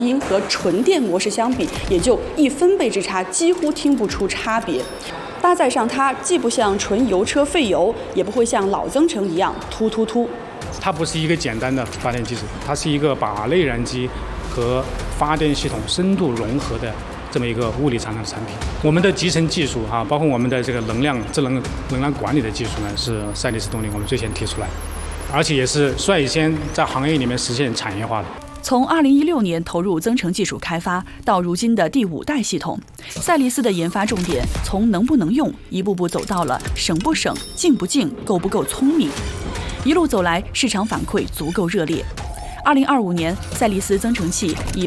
音和纯电模式相比，也就1分贝之差，几乎听不出差别。搭载上它，既不像纯油车费油，也不会像老增程一样突突突。 它不是一个简单的发电技术，它是一个把内燃机和发电系统深度融合的这么一个物理场上的产品。我们的集成技术包括我们的这个智能能量管理的技术呢，是赛力斯动力我们最先提出来的，而且也是率先在行业里面实现产业化的。 从2016年投入增程技术开发到如今的第5代系统，赛力斯的研发重点从能不能用，一步步走到了省不省、静不静、够不够聪明。一路走来，市场反馈足够热烈。2025年，赛力斯增程器以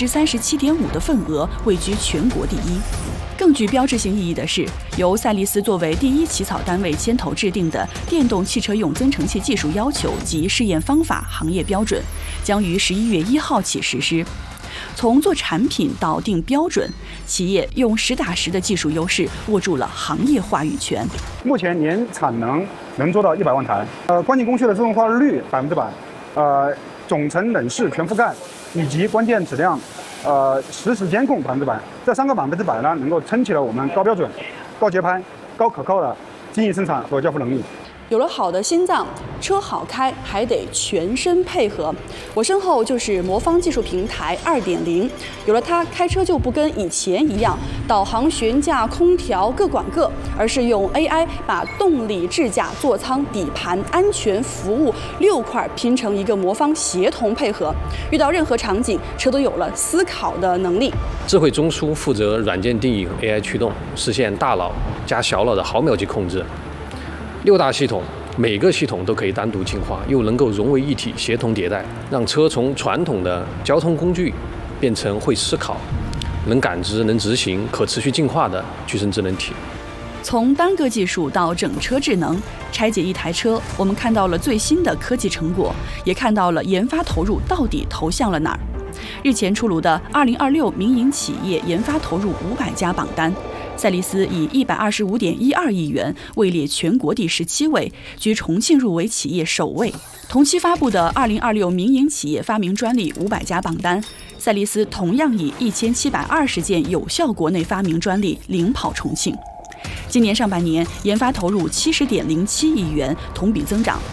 37.5%的份额位居全国第一。更具标志性意义的是，由赛力斯作为第一起草单位牵头制定的电动汽车用增程器技术要求及试验方法行业标准，将于11月1号起实施。从做产品到定标准，企业用实打实的技术优势握住了行业话语权。 目前年产能做到100万台，关键工序的自动化率100%，总成冷式全覆盖，以及关键质量。实时监控100%，这3个100%呢，能够撑起了我们高标准、高节拍、高可靠的精益生产和交付能力。 有了好的心脏，车好开还得全身配合。我身后就是魔方技术平台2.0，有了它，开车就不跟以前一样，导航、悬架、空调各管各，而是用 AI 把动力、智驾、座舱、底盘、安全、服务6块拼成一个魔方协同配合，遇到任何场景，车都有了思考的能力。 智慧中枢负责软件定义和 AI 驱动，实现大脑加小脑的毫秒级控制。6大系统，每个系统都可以单独进化，又能够融为一体，协同迭代，让车从传统的交通工具变成会思考、能感知、能执行、可持续进化的具身智能体。 从单个技术到整车智能，拆解一台车，我们看到了最新的科技成果，也看到了研发投入到底投向了哪儿。日前出炉的2026民营企业研发投入500家榜单，赛力斯以125.12亿元位列全国第17位，居重庆入围企业首位。同期发布的2026民营企业发明专利500家榜单，赛力斯同样以1720件有效国内发明专利领跑重庆。今年上半年研发投入70.07亿元，同比增长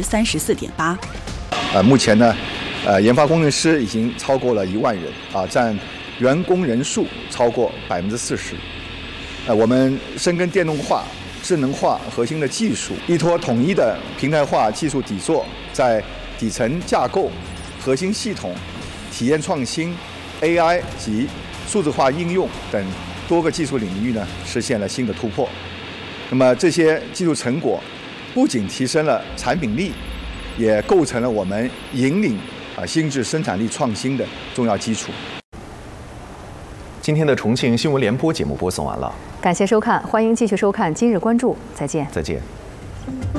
34.8%。 目前呢，研发工程师已经超过了1万人占员工人数超过40%。我们深耕电动化、智能化核心的技术，依托统一的平台化技术底座，在底层架构、核心系统、体验创新、AI 及数字化应用等多个技术领域呢，实现了新的突破。那么这些技术成果不仅提升了产品力，也构成了我们引领新质生产力创新的重要基础。 今天的重庆新闻联播节目播送完了， 感谢收看，欢迎继续收看《今日关注》，再见。 再见。